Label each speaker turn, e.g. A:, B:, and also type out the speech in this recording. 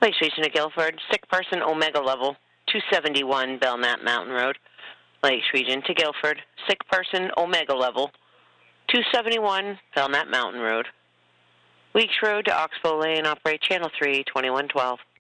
A: Lakes Region of Guilford, sick person, Omega level, 271 Belknap Mountain Road. Lakes Region to Guilford, sick person, Omega level, 271 Belknap Mountain Road. Weeks Road to Oxbow Lane, operate Channel 3, 2112.